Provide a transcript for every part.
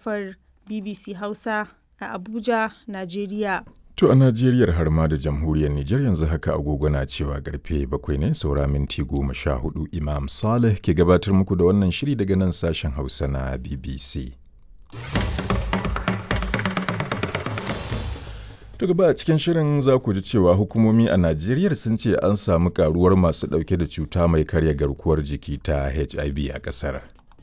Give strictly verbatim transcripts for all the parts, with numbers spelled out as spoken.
Jafar, B B C Hausa a Abuja, Najeriya. To a Najeriyar har ma da jamhuriyar Nijar yanzu haka agogo na cewa karfe bakwai ne saura minti goma sha hudu. Imam Saleh ke gabatar muku da wannan shiri daga nan sashen Hausa na B B C. To gaba a cikin shirin za ku ji cewa hukumomi a Najeriya sun ce an samu karuwar masu ɗauke da cuta mai karya garkuwar jiki ta H I V a ƙasar.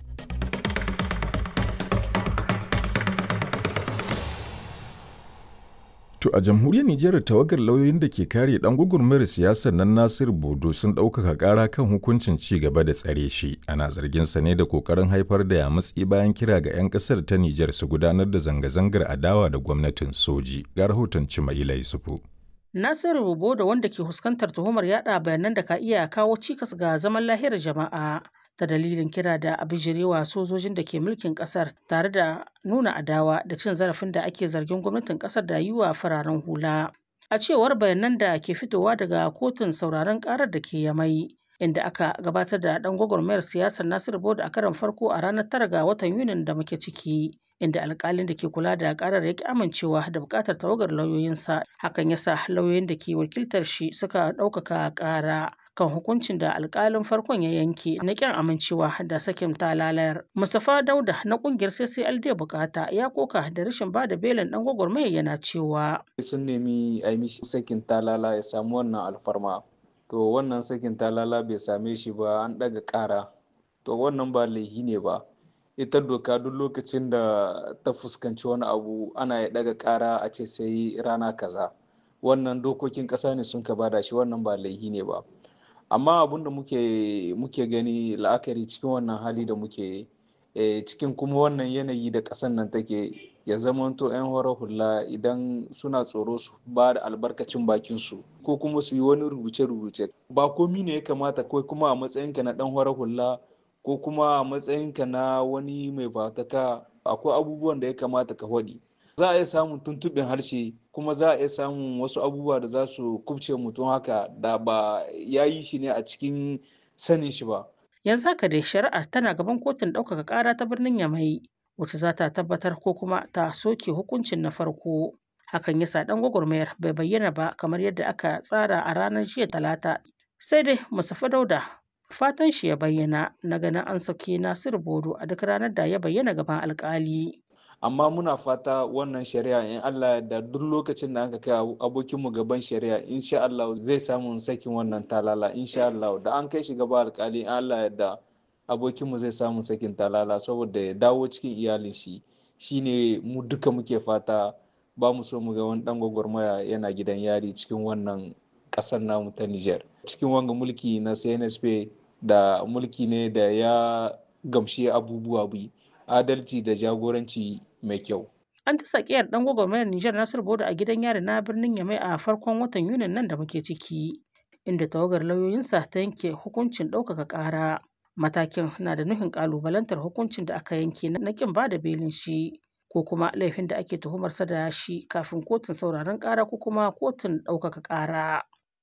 To a jamhuriyar Nijar tawagar lauyoyin da ke kare ɗan gwagwarmayar siyasar nan Nasir Bodo sun ɗaukaka ƙara kan hukuncin ci gaba da tsare shi. Ana zargin sa ne da ƙoƙarin haifar da yamutsi bayan kira ga 'yan ƙasar ta Nijar su gudanar da zanga-zangar adawa da gwamnatin soji. Ga rahoton Cimaila Yusufu. Nasiru Bodo wanda ke fuskantar tuhumar yaɗa bayanan da ka iya kawo cikas ga zaman lahiyar jama'a ta dalilin kira da abijirewa sojojin da ke mulkin kasar tare da nuna adawa da cin zarafin da ake zargin gwamnatin kasar da yi wa fararen hula. A cewar bayanan da ke fitowa daga kotun sauraron karar da ke Yamai, inda aka gabatar da dan gwagwarmayar siyasar Nasiru Bodo a karon farko a ranar tara ga watan Yunin da muke ciki, inda alkalin da ke kula da karar ya ki amincewa da bukatar tawagar lauyoyinsa. Hakan yasa lauyoyin da ke wakiltar shi suka ɗaukaka kara kan hukuncin da alkalin farkon ya yanke na kyan amincewa da sakin talalayar. Mustapha Dauda na kungiyar C C L D bukata ya koka da rashin bada belin dan gwagwarmaya yana cewa sun nemi a yi mishi sakin talala ya samu wannan alfarma, to wannan sakin talala bai same shi ba, an daga kara, to wannan ba laifi ne ba. Ita doka duk lokacin da ta fuskanci wani abu ana ya daga kara a ce sai rana kaza, wannan dokokin kasa ne sun ka bada shi, wannan ba laifi ne ba. Amma abin da muke muke gani la'akari cikin wannan hali da muke e, cikin kuma wannan yanayi da ƙasar nan take, ya zamanto 'yan horar hula idan suna tsoro su ba da albarkacin bakin su ko kuma su yi wani rubuce-rubuce, ba komi ne ya kamata ko kuma a matsayinka na ɗan horar hula ko kuma a matsayinka na wani mai fataka, akwai abubuwan da ya kamata ka faɗi. Za a iya samun tuntuɓin harshe kuma za a iya samun wasu abubuwa da za su kubce mutum haka da ba ya yi shi ne a cikin sanin shi ba. yanzu haka dai shari'ar tana gaban kotun ɗaukaka ƙara ta birnin Yamai, wacce za ta tabbatar ko kuma ta soke hukuncin na farko. Hakan yasa ɗan gwagwarmayar bai bayyana ba kamar yadda aka tsara a ranar jiya Talata. Sai dai Mustapha Dauda fatan shi ya bayyana na ganin an saki Nasiru Bodo a duk ranar da ya bayyana gaban alƙali. Amma muna fata wannan shari'a in Allah da duk lokacin da aka kai abokinmu gaban shari'a insha Allah zai samu sakin wannan talala insha Allah, da an kai shi gaba alkali in Allah da abokinmu zai samu sakin talala saboda ya dawo cikin iyalin shi. Shine mu duka muke fata, ba mu so mu ga wani dan gwagwarmaya yana gidan yari cikin wannan kasar namu ta Niger. Cikin wanga mulki na C N S P da mulki ne da ya gamshi abubuwa bi adalci da jagoranci mai kyau. An ta sakiyar dan gwagwarmayar Nijar Nasiru Bodo a gidan yari na birnin Yamai a farkon watan Yunin nan da muke ciki, inda tawagar lauyoyinsa ta yanke hukuncin ɗaukaka ƙara. Matakin na da nufin ƙalubalantar hukuncin da aka yanke na ƙin ba da belin shi ko kuma laifin da ake tuhumarsa da shi kafin kotun sauraron ƙara ko kuma kotun ɗaukaka ƙara.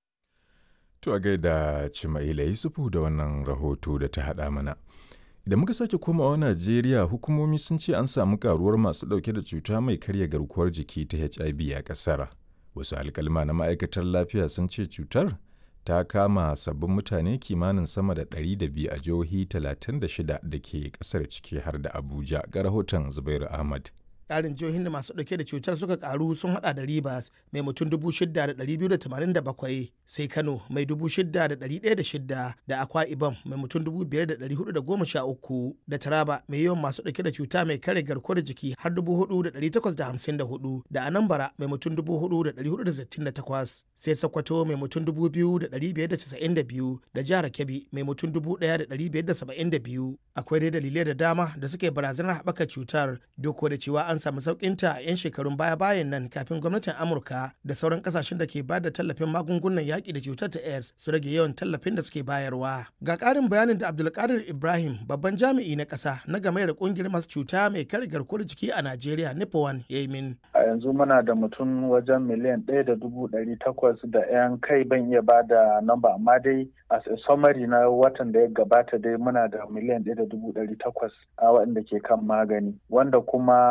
To a gaida Cimaila Yusufu da wannan rahoto da ta haɗa mana. Da muka sake komawa Najeriya, hukumomi sun ce an samu karuwar masu ɗauke da cuta mai karya garkuwar jiki ta H I V a ƙasar. Wasu alkalma na ma'aikatar lafiya sun ce cutar ta kama sabbin mutane kimanin sama da ɗari da biyu a jihohi talatin da shida da ke ƙasar ciki har da Abuja. Ga rahoton Zubairu Ahmad. Ƙarin jihohin da masu ɗauke da cutar suka karu sun hada da Rivers mai mutum dubu shida da ɗari biyu da tamanin da bakwai, sai Kano mai dubu shida da ɗari ɗaya da shida, da Akwa Ibom mai mutum dubu biyar da ɗari hudu da goma sha uku, da Taraba mai yawan masu ɗauke da cuta mai kare garkuwar jiki har dubu hudu da ɗari takwas da hamsin da hudu, da Anambra mai mutum dubu hudu da ɗari hudu da sittin da takwas, sai Sokoto mai mutum dubu biyu da ɗari biyar da casa'in da biyu, da Jihar Kebbi mai mutum dubu ɗaya da ɗari biyar da saba'in da biyu. Akwai dai dalilai da dama da suke barazanar haɓaka cutar, duk da cewa an samu sauƙinta a 'yan shekarun baya-bayan nan kafin gwamnatin Amurka da sauran kasashen da ke bayar da tallafin magungunan yaƙi da cutar ta AIDS su rage yawan tallafin da suke bayarwa. Ga ƙarin bayanin da Abdulkadir Ibrahim, babban jami'i na ƙasa na gamayar ƙungiyar masu cuta mai kare garkuwar jiki a Najeriya NIPOWAN ya yi min. A yanzu muna da mutum wajen miliyan ɗaya da dubu ɗari takwas da 'yan kai, ban iya ba da namba, amma dai as a summary na watan da ya gabata dai muna da miliyan ɗaya da dubu ɗari takwas a waɗanda ke kan magani, wanda kuma